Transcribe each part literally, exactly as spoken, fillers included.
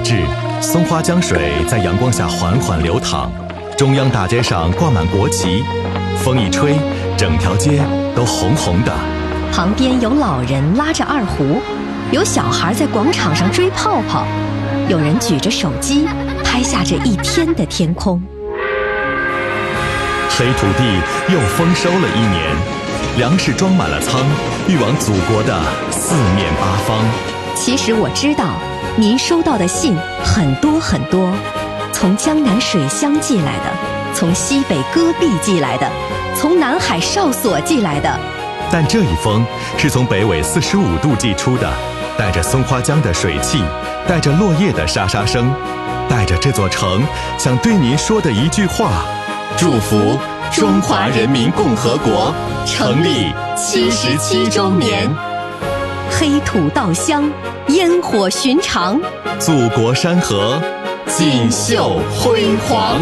至，松花江水在阳光下缓缓流淌，中央大街上挂满国旗，风一吹，整条街都红红的。 旁边有老人拉着二胡，有小孩在广场上追泡泡，有人举着手机拍下这一天的天空。 黑土地又丰收了一年，粮食装满了仓，运往祖国的四面八方。 其实我知道，您收到的信很多很多，从江南水乡寄来的，从西北戈壁寄来的，从南海哨所寄来的。 但这一封是从北纬四十五度寄出的，带着松花江的水汽，带着落叶的沙沙声，带着这座城想对您说的一句话：祝福中华人民共和国成立七十七周年。 黑土稻香，烟火寻常， 祖国山河锦绣辉煌。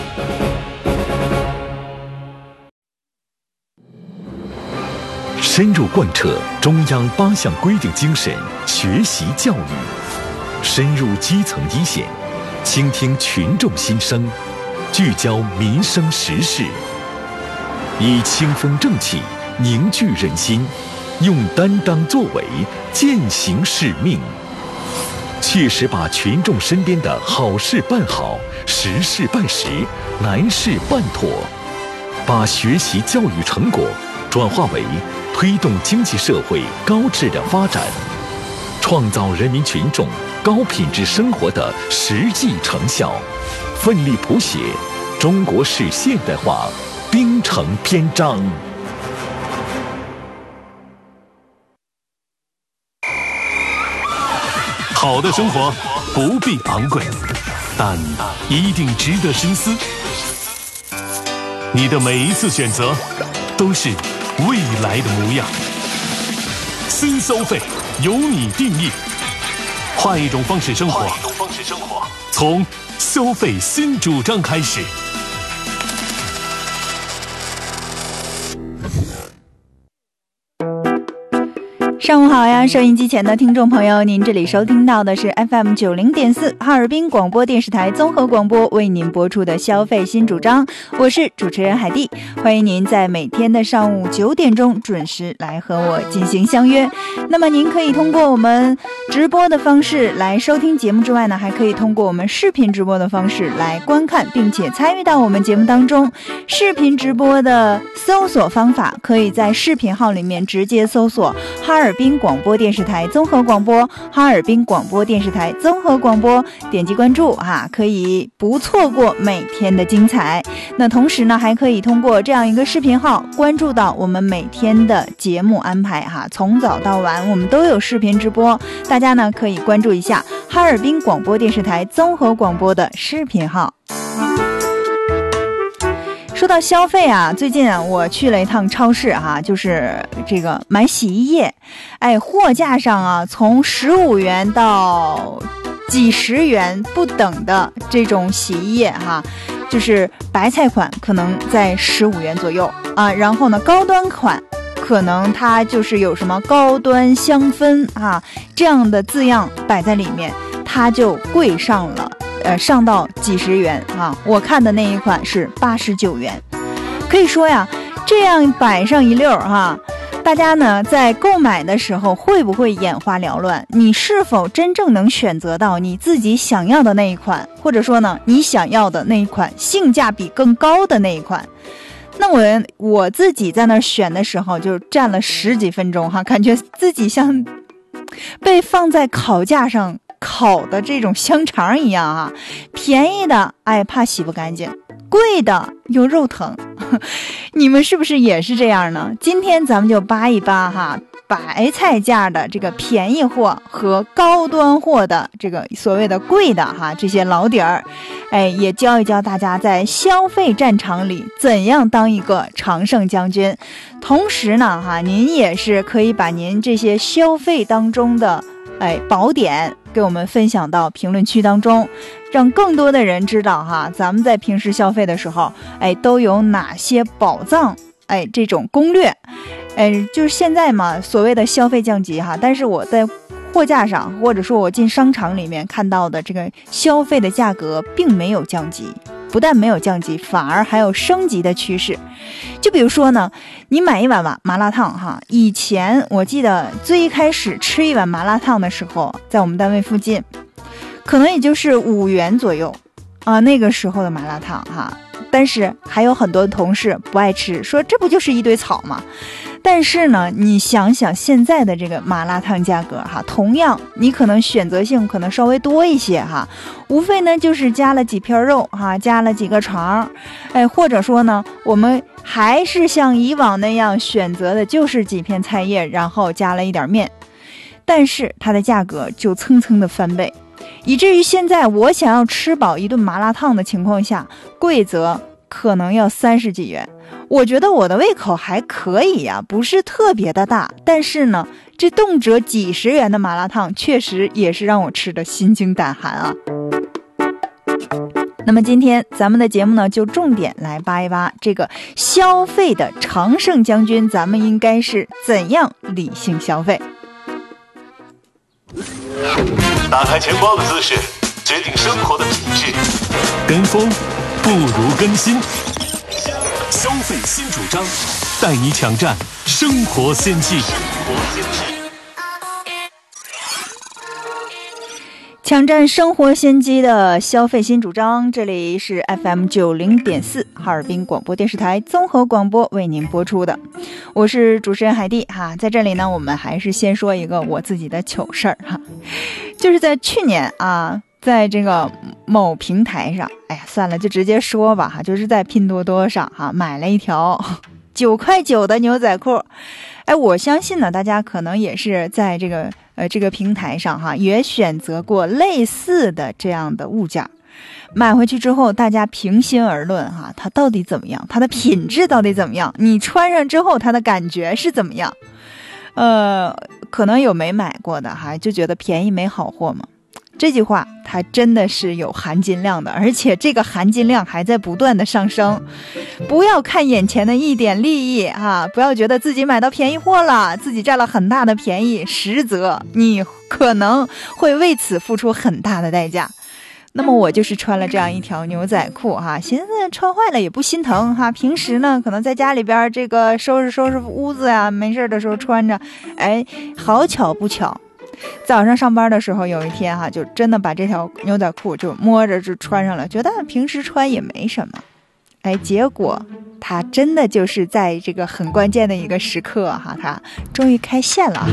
深入贯彻中央八项规定精神学习教育，深入基层一线，倾听群众心声，聚焦民生时事，以清风正气凝聚人心，用担当作为践行使命，切实把群众身边的好事办好，实事办实，难事办妥，把学习教育成果转化为推动经济社会高质量发展，创造人民群众高品质生活的实际成效，奋力谱写中国式现代化兵程篇章。好的生活不必昂贵，但一定值得深思。你的每一次选择都是未来的模样。新消费由你定义，换一种方式生活，从消费新主张开始。 上午好呀，收音机前的听众朋友，您这里收听到的是 F M 九零点四 哈尔滨广播电视台综合广播为您播出的消费新主张，我是主持人海蒂，欢迎您在每天的上午九点钟准时来和我进行相约。那么您可以通过我们直播的方式来收听节目之外呢，还可以通过我们视频直播的方式来观看并且参与到我们节目当中。视频直播的搜索方法可以在视频号里面直接搜索哈尔滨广播电视台综合广播，哈尔滨广播电视台综合广播，点击关注啊，可以不错过每天的精彩。那同时呢，还可以通过这样一个视频号关注到我们每天的节目安排哈，从早到晚我们都有视频直播，大家呢可以关注一下哈尔滨广播电视台综合广播的视频号。说到消费啊，最近啊我去了一趟超市哈、啊，就是这个买洗衣液，哎，货架上啊从十五元到几十元不等的这种洗衣液哈、啊，就是白菜款可能在十五元左右啊，然后呢高端款可能它就是有什么高端香氛啊这样的字样摆在里面，它就贵上了。呃，上到几十元啊！我看的那一款是八十九元，可以说呀，这样摆上一溜儿哈，大家呢在购买的时候会不会眼花缭乱？你是否真正能选择到你自己想要的那一款，或者说呢，你想要的那一款性价比更高的那一款？那我我自己在那选的时候，就站了十几分钟哈，感觉自己像被放在烤架上烤的这种香肠一样啊，便宜的哎怕洗不干净，贵的又肉疼，你们是不是也是这样呢？今天咱们就扒一扒哈，白菜价的这个便宜货和高端货的这个所谓的贵的哈这些老底儿，哎，也教一教大家在消费战场里怎样当一个常胜将军。同时呢哈，您也是可以把您这些消费当中的哎宝典给我们分享到评论区当中，让更多的人知道哈，咱们在平时消费的时候，哎，都有哪些宝藏，哎，这种攻略，哎，就是现在嘛，所谓的消费降级哈，但是我在货架上，或者说我进商场里面看到的这个消费的价格并没有降级，不但没有降级，反而还有升级的趋势。就比如说呢，你买一碗麻麻辣烫哈，以前我记得最开始吃一碗麻辣烫的时候，在我们单位附近，可能也就是五元左右啊，那个时候的麻辣烫哈。但是还有很多同事不爱吃，说这不就是一堆草吗？但是呢，你想想现在的这个麻辣烫价格哈，同样你可能选择性可能稍微多一些哈，无非呢就是加了几片肉哈，加了几个肠，哎，或者说呢，我们还是像以往那样选择的就是几片菜叶，然后加了一点面，但是它的价格就蹭蹭的翻倍，以至于现在我想要吃饱一顿麻辣烫的情况下，贵则可能要三十几元。我觉得我的胃口还可以呀、啊，不是特别的大，但是呢，这动辄几十元的麻辣烫确实也是让我吃的心惊胆寒啊。那么今天咱们的节目呢，就重点来扒一扒这个消费的常胜将军，咱们应该是怎样理性消费。 打开钱包的姿势决定生活的品质， 跟风不如更新， 消费新主张，带你抢占生活先机。 抢占生活先机的消费新主张，这里是 F M 九十点四 哈尔滨广播电视台综合广播为您播出的，我是主持人海蒂哈。在这里呢，我们还是先说一个我自己的糗事儿哈，就是在去年啊，在这个某平台上，哎呀，算了，就直接说吧哈，就是在拼多多上哈买了一条九块九的牛仔裤。哎，我相信呢，大家可能也是在这个呃这个平台上哈，也选择过类似的这样的物件，买回去之后，大家平心而论哈，它到底怎么样？它的品质到底怎么样？你穿上之后，它的感觉是怎么样？呃，可能有没买过的哈，就觉得便宜没好货嘛。这句话它真的是有含金量的，而且这个含金量还在不断的上升。不要看眼前的一点利益啊，不要觉得自己买到便宜货了，自己占了很大的便宜，实则你可能会为此付出很大的代价。那么我就是穿了这样一条牛仔裤哈，寻思穿坏了也不心疼哈。平时呢，可能在家里边这个收拾收拾屋子呀，没事的时候穿着，哎，好巧不巧。早上上班的时候，有一天哈、啊，就真的把这条牛仔裤就摸着就穿上了，觉得平时穿也没什么，哎，结果它真的就是在这个很关键的一个时刻哈、啊，它终于开线了。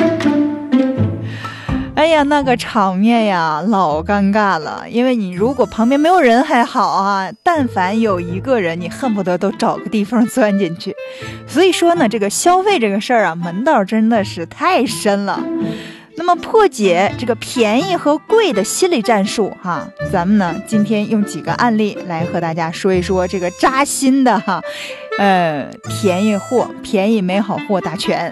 哎呀，那个场面呀，老尴尬了，因为你如果旁边没有人还好啊，但凡有一个人，你恨不得都找个地方钻进去。所以说呢，这个消费这个事儿啊，门道真的是太深了。那么破解这个便宜和贵的心理战术哈，咱们呢今天用几个案例来和大家说一说这个扎心的哈，呃，便宜货、便宜没好货大全。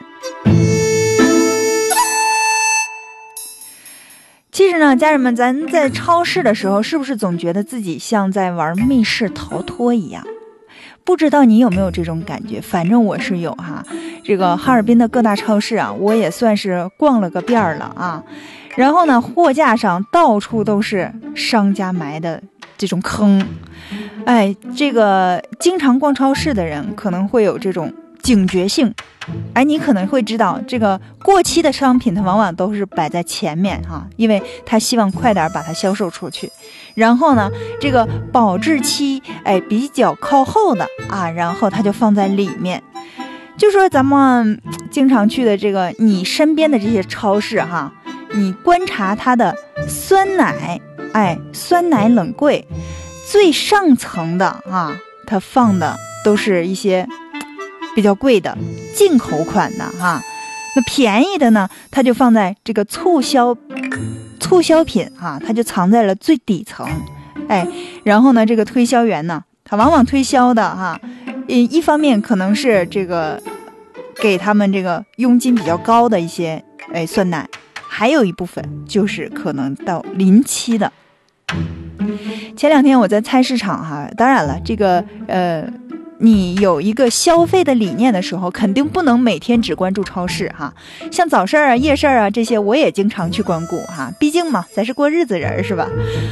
其实呢，家人们，咱在超市的时候，是不是总觉得自己像在玩密室逃脱一样？不知道你有没有这种感觉？反正我是有哈。这个哈尔滨的各大超市啊，我也算是逛了个遍了啊。然后呢，货架上到处都是商家埋的这种坑。哎，这个经常逛超市的人可能会有这种警觉性。哎，你可能会知道，这个过期的商品它往往都是摆在前面哈，因为他希望快点把它销售出去。然后呢，这个保质期哎比较靠后的啊，然后它就放在里面。就说咱们经常去的这个你身边的这些超市哈，你观察它的酸奶，哎，酸奶冷柜最上层的啊，它放的都是一些比较贵的进口款的哈，那便宜的呢，它就放在这个促销促销品哈，它就藏在了最底层，哎，然后呢，这个推销员呢，他往往推销的哈，一一方面可能是这个给他们这个佣金比较高的一些哎酸奶，还有一部分就是可能到临期的。前两天我在菜市场哈，当然了，这个呃。 你有一个消费的理念的时候，肯定不能每天只关注超市哈。像早市啊、夜市啊这些，我也经常去光顾哈。毕竟嘛，咱是过日子人是吧？